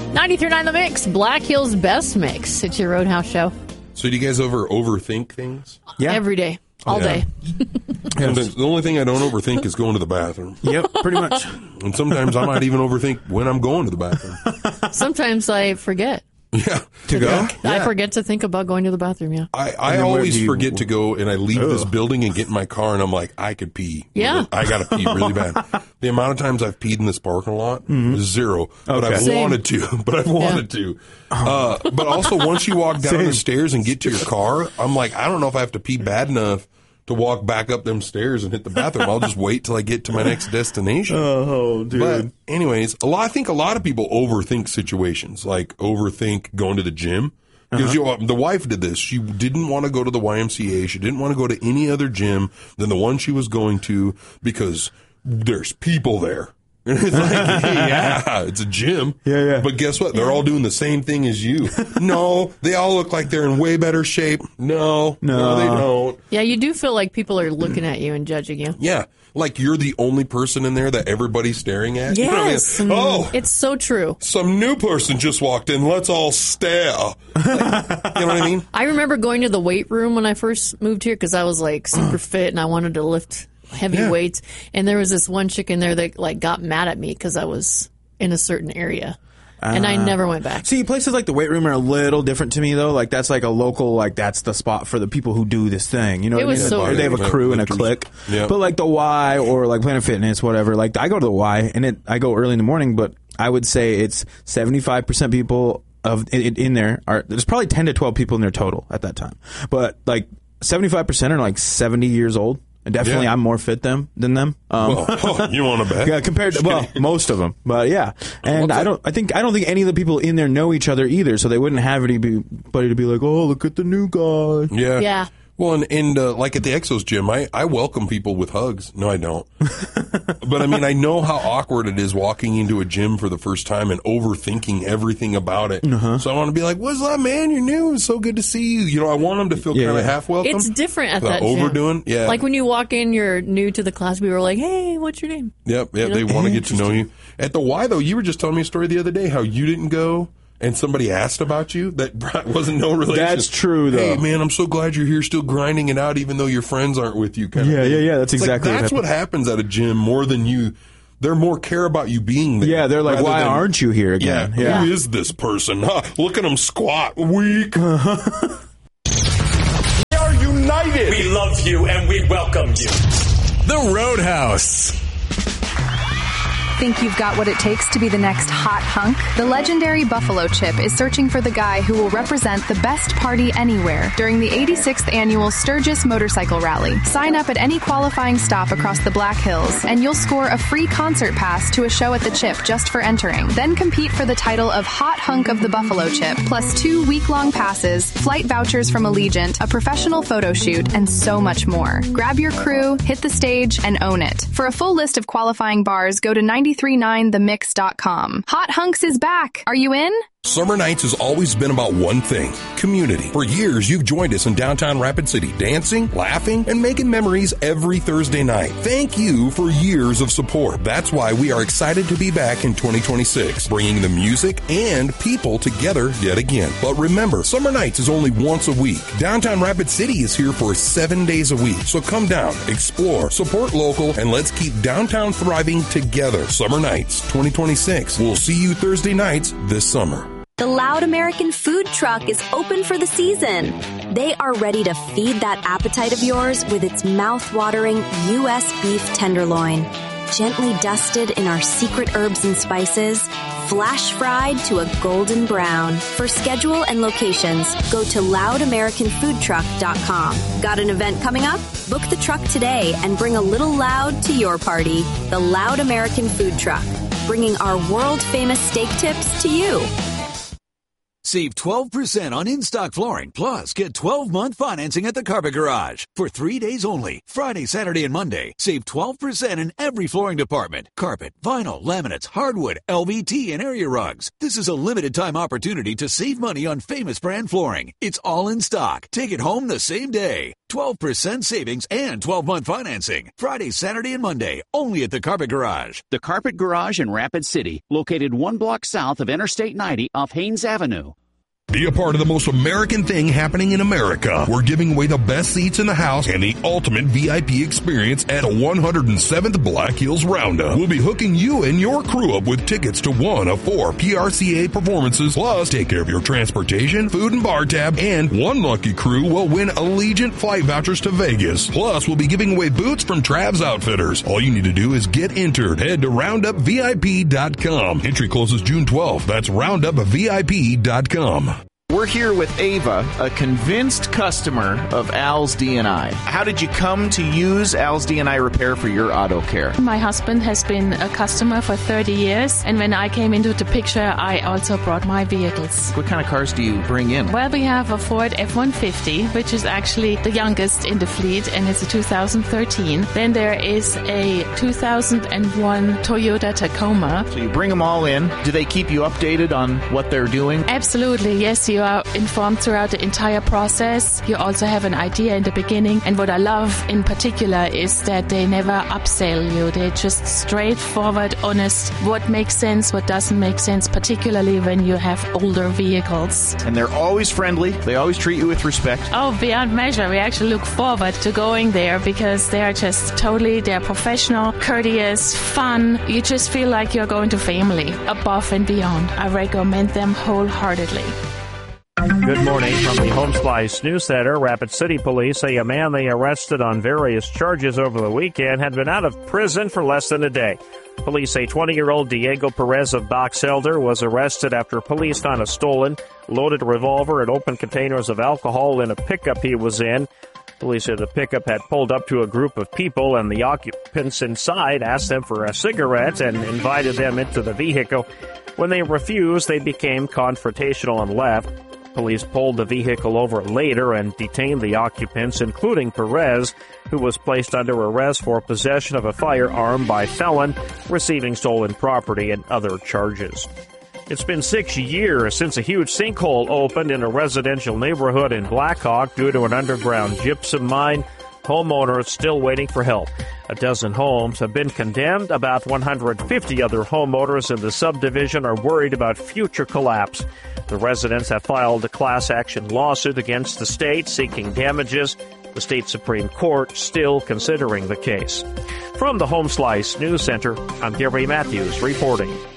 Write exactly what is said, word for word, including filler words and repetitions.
ninety-three point nine The Mix, Black Hills Best Mix. It's your Roadhouse show. So do you guys ever overthink things? Yeah. Every day. All yeah. day. And the, the only thing I don't overthink is going to the bathroom. Yep, pretty much. And sometimes I might even overthink when I'm going to the bathroom. Sometimes I forget. Yeah. To go? Yeah. I Yeah. forget to think about going to the bathroom, yeah. I, I then where always do you- forget to go, and I leave this Ugh. building and get in my car, and I'm like, I could pee. Yeah. I got to pee really bad. The amount of times I've peed in this parking lot is zero, but Okay. I've Same. wanted to. But I've wanted to. Uh, but also, once you walk down Same. the stairs and get to your car, I'm like, I don't know if I have to pee bad enough to walk back up them stairs and hit the bathroom. I'll just wait till I get to my next destination. Oh, dude. But anyways, a lot, I think a lot of people overthink situations, like overthink going to the gym. Because Uh-huh. you know, the wife did this. She didn't want to go to the Y M C A. She didn't want to go to any other gym than the one she was going to because there's people there. And it's like, yeah, it's a gym. Yeah, yeah. But guess what? They're all doing the same thing as you. No, they all look like they're in way better shape. No, no, No. they don't. Yeah, you do feel like people are looking at you and judging you. Yeah, like you're the only person in there that everybody's staring at. You know what I mean? Yes. Oh, It's so true. some new person just walked in. Let's all stare. Like, you know what I mean? I remember going to the weight room when I first moved here because I was like super fit and I wanted to lift heavy Yeah. weights. And there was this one chick in there that like got mad at me because I was in a certain area. And I never went back. See, places like the weight room are a little different to me, though. Like, that's like a local, like, that's the spot for the people who do this thing. You know It what I was mean? so Or they have a weird. crew and a Lifters. clique. Yeah. But, like, the Y or, like, Planet Fitness, whatever. Like, I go to the Y, and it, I go early in the morning, but I would say it's seventy-five percent people of in, in there are, there's probably ten to twelve people in there total at that time. But, like, seventy-five percent are, like, seventy years old. And definitely Yeah. I'm more fit them than them. Um, Well, oh, you want to bet? Yeah, compared to, well, most of them, but yeah, and I don't, I think, I don't think any of the people in there know each other either, so they wouldn't have anybody to be like, oh, look at the new guy. Yeah. Yeah. Well, and, and uh, like at the Exos gym, I, I welcome people with hugs. No, I don't. But I mean, I know how awkward it is walking into a gym for the first time and overthinking everything about it. Uh-huh. So I want to be like, what's up, man? You're new. It's so good to see you. You know, I want them to feel Yeah, kind of yeah. half welcome. It's different at Without that gym. overdoing. Yeah. Like when you walk in, you're new to the class. We were like, hey, what's your name? Yep, yep. They want to get to know you. At the Y, though, you were just telling me a story the other day how you didn't go and somebody asked about you that wasn't no relation. That's true, though. Hey, man, I'm so glad you're here still grinding it out even though your friends aren't with you. Kind Yeah, of thing. yeah, yeah, that's It's like, exactly what that's what happens at a gym more than you. They're more care about you being there. Yeah, they're like, rather why than- aren't you here Yeah, again? Yeah. who is this person? Huh, look at him squat, weak. We are united. We love you and we welcome you. The Roadhouse. Think you've got what it takes to be the next hot hunk? The legendary Buffalo Chip is searching for the guy who will represent the best party anywhere during the eighty-sixth annual Sturgis Motorcycle Rally. Sign up at any qualifying stop across the Black Hills, and you'll score a free concert pass to a show at the Chip just for entering. Then compete for the title of Hot Hunk of the Buffalo Chip, plus two week-long passes, flight vouchers from Allegiant, a professional photo shoot, and so much more. Grab your crew, hit the stage, and own it. For a full list of qualifying bars, go to ninety-three point nine the mix dot com. Hot Hunks is back. Are you in? Summer Nights has always been about one thing, community. For years, you've joined us in downtown Rapid City, dancing, laughing, and making memories every Thursday night. Thank you for years of support. That's why we are excited to be back in twenty twenty-six, bringing the music and people together yet again. But remember, Summer Nights is only once a week. Downtown Rapid City is here for seven days a week. So come down, explore, support local, and let's keep downtown thriving together. Summer Nights twenty twenty-six. We'll see you Thursday nights this summer. The Loud American Food Truck is open for the season. They are ready to feed that appetite of yours with its mouth-watering U S beef tenderloin. Gently dusted in our secret herbs and spices, flash fried to a golden brown. For schedule and locations, go to loud american food truck dot com. Got an event coming up? Book the truck today and bring a little loud to your party. The Loud American Food Truck, bringing our world-famous steak tips to you. Save twelve percent on in-stock flooring, plus get twelve-month financing at the Carpet Garage. For three days only, Friday, Saturday, and Monday, save twelve percent in every flooring department. Carpet, vinyl, laminates, hardwood, L V T, and area rugs. This is a limited-time opportunity to save money on famous brand flooring. It's all in stock. Take it home the same day. twelve percent savings and twelve-month financing. Friday, Saturday, and Monday, only at the Carpet Garage. The Carpet Garage in Rapid City, located one block south of Interstate ninety off Haynes Avenue. Be a part of the most American thing happening in America. We're giving away the best seats in the house and the ultimate V I P experience at one hundred seventh Black Hills Roundup. We'll be hooking you and your crew up with tickets to one of four P R C A performances, plus take care of your transportation, food and bar tab, and one lucky crew will win Allegiant flight vouchers to Vegas. Plus, we'll be giving away boots from Trav's Outfitters. All you need to do is get entered. Head to roundup V I P dot com. Entry closes June twelfth. That's roundup V I P dot com. We're here with Ava, a convinced customer of Al's D and I. How did you come to use Al's D and I Repair for your auto care? My husband has been a customer for thirty years, and when I came into the picture, I also brought my vehicles. What kind of cars do you bring in? Well, we have a Ford F one fifty, which is actually the youngest in the fleet, and it's a two thousand thirteen. Then there is a two thousand one Toyota Tacoma. So you bring them all in. Do they keep you updated on what they're doing? Absolutely, yes. You are informed throughout the entire process. You also have an idea in the beginning. And what I love in particular is that they never upsell you. They're just straightforward, honest, what makes sense, what doesn't make sense, particularly when you have older vehicles. And they're always friendly. They always treat you with respect. Oh, beyond measure. We actually look forward to going there because they're just totally, they're professional, courteous, fun. You just feel like you're going to family, above and beyond. I recommend them wholeheartedly. Good morning from the Home Slice News Center. Rapid City Police say a man they arrested on various charges over the weekend had been out of prison for less than a day. Police say twenty-year-old Diego Perez of Box Elder was arrested after police found a stolen, loaded revolver and open containers of alcohol in a pickup he was in. Police said the pickup had pulled up to a group of people, and the occupants inside asked them for a cigarette and invited them into the vehicle. When they refused, they became confrontational and left. Police pulled the vehicle over later and detained the occupants, including Perez, who was placed under arrest for possession of a firearm by felon, receiving stolen property, and other charges. It's been six years since a huge sinkhole opened in a residential neighborhood in Blackhawk due to an underground gypsum mine. Homeowners still waiting for help. A dozen homes have been condemned. About one hundred fifty other homeowners in the subdivision are worried about future collapse. The residents have filed a class action lawsuit against the state seeking damages. The state Supreme Court still considering the case. From the Home Slice News Center, I'm Gary Matthews reporting.